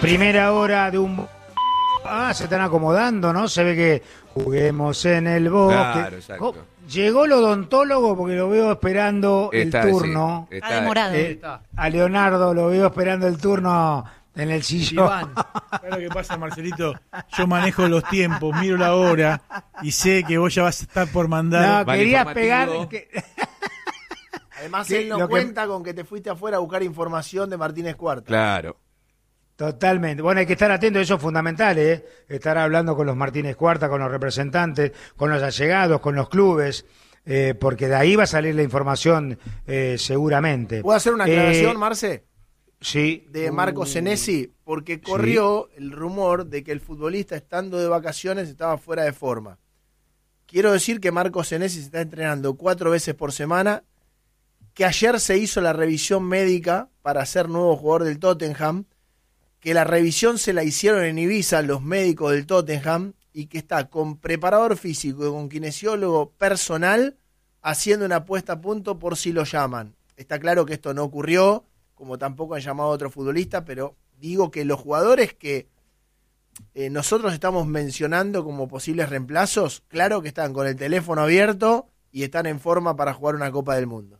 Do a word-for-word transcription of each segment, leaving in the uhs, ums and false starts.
Primera hora de un... Ah, se están acomodando, ¿no? Se ve que juguemos en el bosque. Claro, exacto. Llegó el odontólogo porque lo veo esperando Está, el turno. sí, Está demorado. Eh, a Leonardo lo veo esperando el turno en el sillón. Iván, ¿sabes lo que pasa, Marcelito? Yo manejo los tiempos, miro la hora y sé que vos ya vas a estar por mandar. No, querías pegar... Que... Además, ¿Qué? él no Lo que- cuenta con que te fuiste afuera a buscar información de Martínez Cuarta. Claro. Totalmente. Bueno, hay que estar atento, eso es fundamental, ¿eh? Estar hablando con los Martínez Cuarta, con los representantes, con los allegados, con los clubes, eh, porque de ahí va a salir la información eh, seguramente. ¿Puedo hacer una aclaración, Eh, Marce? Sí. De Marco Senesi, porque corrió el rumor de que el futbolista, estando de vacaciones, estaba fuera de forma. Quiero decir que Marco Senesi se está entrenando cuatro veces por semana, que ayer se hizo la revisión médica para ser nuevo jugador del Tottenham, que la revisión se la hicieron en Ibiza los médicos del Tottenham y que está con preparador físico y con kinesiólogo personal haciendo una puesta a punto por si lo llaman. Está claro que esto no ocurrió, como tampoco han llamado a otro futbolista, pero digo que los jugadores que eh, nosotros estamos mencionando como posibles reemplazos, claro que están con el teléfono abierto y están en forma para jugar una Copa del Mundo.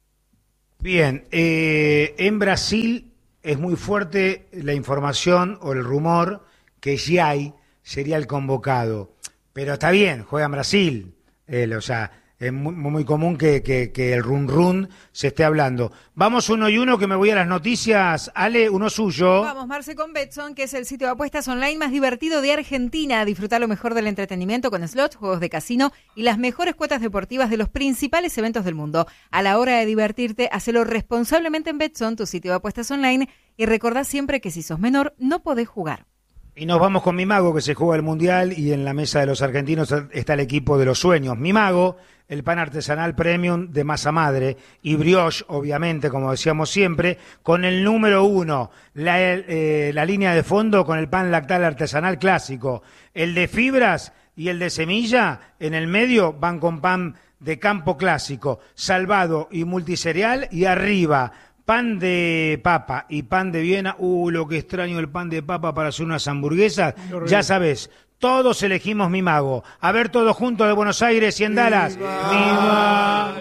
Bien, eh, en Brasil es muy fuerte la información o el rumor que Giai sería el convocado. Pero está bien, juega en Brasil. Él, o sea, es muy, muy común que, que, que el run run se esté hablando. Vamos uno y uno, que me voy a las noticias. Ale, uno suyo. Vamos, Marce, con Betson, que es el sitio de apuestas online más divertido de Argentina. Disfrutar lo mejor del entretenimiento con slots, juegos de casino y las mejores cuotas deportivas de los principales eventos del mundo. A la hora de divertirte, hacelo responsablemente en Betson, tu sitio de apuestas online, y recordá siempre que si sos menor, no podés jugar. Y nos vamos con Mi Mago, que se juega el Mundial, y en la mesa de los argentinos está el equipo de los sueños. Mi Mago, el pan artesanal premium de masa madre, y brioche, obviamente, como decíamos siempre, con el número uno, la, eh, la línea de fondo con el pan lactal artesanal clásico. El de fibras y el de semilla, en el medio van con pan de campo clásico, salvado y multicereal, y arriba pan de papa y pan de Viena. Uh, lo que extraño el pan de papa para hacer unas hamburguesas. Ya sabes, todos elegimos Mi Mago. A ver, todos juntos de Buenos Aires y en Dallas. ¡Viva!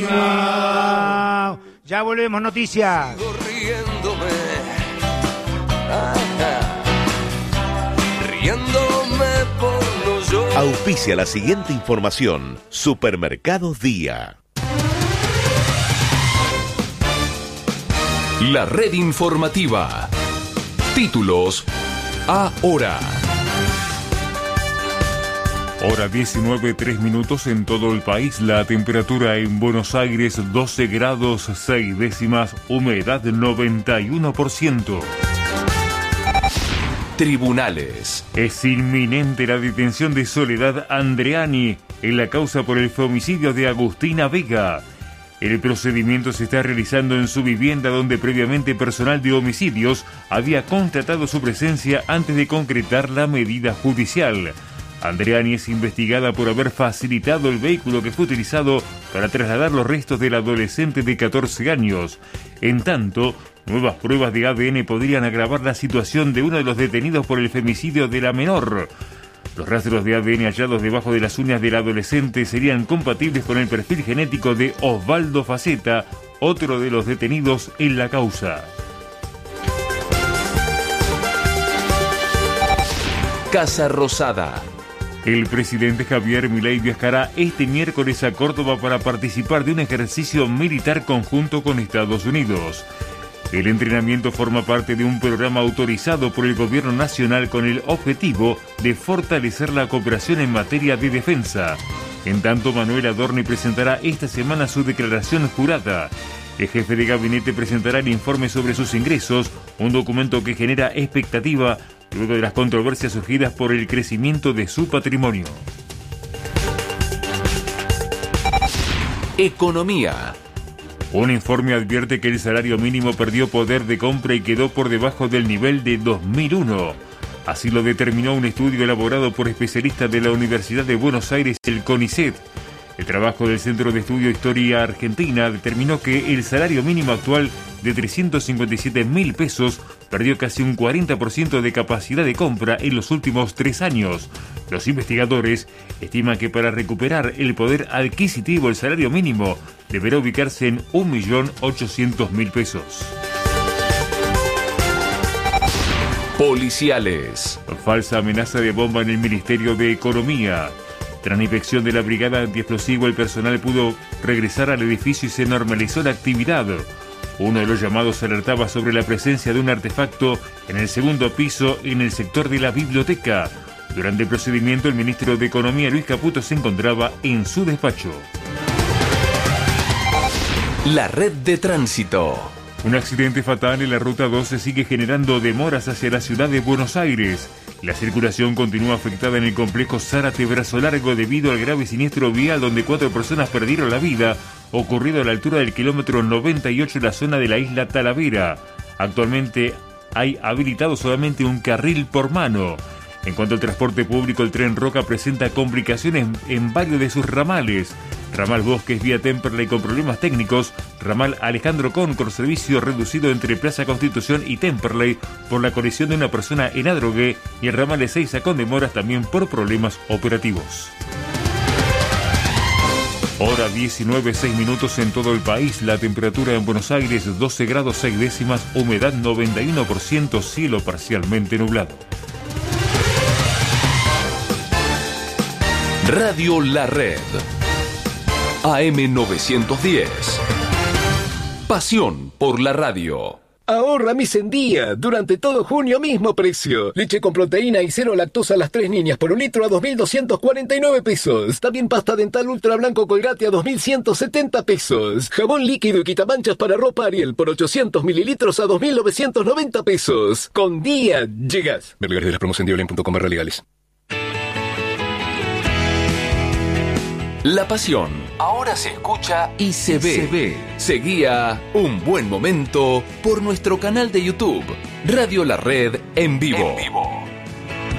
¡Viva! Ya volvemos, noticias. Sigo riéndome, ah, riéndome por no llorar. Auspicia la siguiente información. Supermercados Día. La red informativa. Títulos ahora. Hora diecinueve, tres minutos en todo el país. La temperatura en Buenos Aires doce grados seis décimas, humedad noventa y uno por ciento. Tribunales. Es inminente la detención de Soledad Andreani en la causa por el femicidio de Agustina Vega. El procedimiento se está realizando en su vivienda, donde previamente personal de homicidios había constatado su presencia antes de concretar la medida judicial. Andreani es investigada por haber facilitado el vehículo que fue utilizado para trasladar los restos del adolescente de catorce años. En tanto, nuevas pruebas de A D N podrían agravar la situación de uno de los detenidos por el femicidio de la menor. Los rastros de A D N hallados debajo de las uñas del adolescente serían compatibles con el perfil genético de Osvaldo Faceta, otro de los detenidos en la causa. Casa Rosada. El presidente Javier Milei viajará este miércoles a Córdoba para participar de un ejercicio militar conjunto con Estados Unidos. El entrenamiento forma parte de un programa autorizado por el Gobierno Nacional con el objetivo de fortalecer la cooperación en materia de defensa. En tanto, Manuel Adorni presentará esta semana su declaración jurada. El jefe de gabinete presentará el informe sobre sus ingresos, un documento que genera expectativa luego de las controversias surgidas por el crecimiento de su patrimonio. Economía. Un informe advierte que el salario mínimo perdió poder de compra y quedó por debajo del nivel de dos mil uno. Así lo determinó un estudio elaborado por especialistas de la Universidad de Buenos Aires, el CONICET. El trabajo del Centro de Estudio Historia Argentina determinó que el salario mínimo actual de trescientos cincuenta y siete mil pesos perdió casi un cuarenta por ciento de capacidad de compra en los últimos tres años. Los investigadores estiman que para recuperar el poder adquisitivo el salario mínimo deberá ubicarse en un millón ochocientos mil pesos. Policiales. Falsa amenaza de bomba en el Ministerio de Economía. Tras la inspección de la brigada antiexplosivo, el personal pudo regresar al edificio y se normalizó la actividad. Uno de los llamados alertaba sobre la presencia de un artefacto en el segundo piso en el sector de la biblioteca. Durante el procedimiento, el ministro de Economía, Luis Caputo, se encontraba en su despacho. La red de tránsito. Un accidente fatal en la Ruta doce sigue generando demoras hacia la ciudad de Buenos Aires. La circulación continúa afectada en el complejo Zárate-Brazo Largo debido al grave siniestro vial donde cuatro personas perdieron la vida, ocurrido a la altura del kilómetro noventa y ocho en la zona de la isla Talavera. Actualmente hay habilitado solamente un carril por mano. En cuanto al transporte público, el tren Roca presenta complicaciones en varios de sus ramales. Ramal Bosques vía Temperley con problemas técnicos, ramal Alejandro Con con servicio reducido entre Plaza Constitución y Temperley por la colisión de una persona en Adrogué, y el ramal Ezeiza con demoras también por problemas operativos. Hora diecinueve, seis minutos en todo el país. La temperatura en Buenos Aires doce grados seis décimas, humedad noventa y uno por ciento, cielo parcialmente nublado. Radio La Red. A M novecientos diez. Pasión por la radio. Ahorra mis en día. Durante todo junio, mismo precio. Leche con proteína y cero lactosa a las tres niñas por un litro a dos mil doscientos cuarenta y nueve pesos. También pasta dental ultra blanco Colgate a dos mil ciento setenta pesos. Jabón líquido y quitamanchas para ropa Ariel por ochocientos mililitros a dos mil novecientos noventa pesos. Con día llegas. Ver lugares de la promoción de Olen punto com barra legales. La pasión ahora se escucha y se ve. Se ve. Seguía Un Buen Momento por nuestro canal de YouTube, Radio La Red en vivo. En vivo.